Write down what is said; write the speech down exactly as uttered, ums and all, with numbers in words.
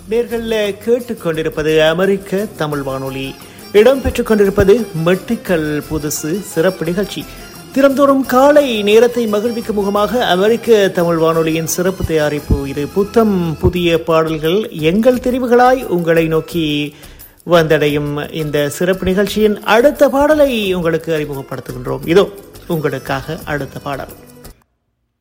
நேர்கள் கேட்டுக்கொண்டிருப்பது அமெரிக்க தமிழ் வானொலி. இடம்பெற்றுக் கொண்டிருப்பது மெட்டுக்கல் புதுசு சிறப்பு நிகழ்ச்சி. தினந்தோறும் காலை நேரத்தை மகிழ்விக்கும் முகமாக அமெரிக்க தமிழ் வானொலியின் சிறப்பு தயாரிப்பு இது. புத்தம் புதிய பாடல்கள் எங்கள் தெரிவுகளாய் உங்களை நோக்கி வந்தடையும் இந்த சிறப்பு நிகழ்ச்சியின் அடுத்த பாடலை உங்களுக்கு அறிமுகப்படுத்துகின்றோம். இதோ உங்களுக்காக அடுத்த பாடல்.